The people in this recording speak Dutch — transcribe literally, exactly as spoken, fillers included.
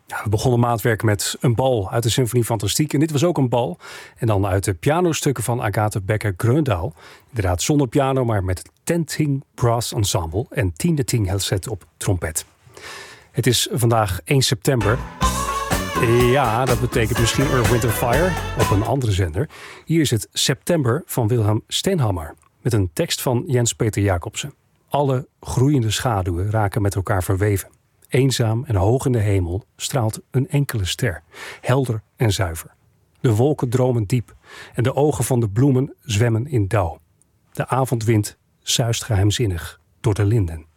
Ja, we begonnen maatwerk met een bal uit de Symfonie Fantastiek. En dit was ook een bal. En dan uit de pianostukken van Agathe Becker-Gröndahl. Inderdaad zonder piano, maar met het Tenting Brass Ensemble en Tiende Ting Helset op trompet. Het is vandaag één september. Ja, dat betekent misschien Earth, Wind and Fire op een andere zender. Hier is het September van Wilhelm Stenhammar. Met een tekst van Jens-Peter Jacobsen. Alle groeiende schaduwen raken met elkaar verweven. Eenzaam en hoog in de hemel straalt een enkele ster, helder en zuiver. De wolken dromen diep en de ogen van de bloemen zwemmen in dauw. De avondwind suist geheimzinnig door de linden.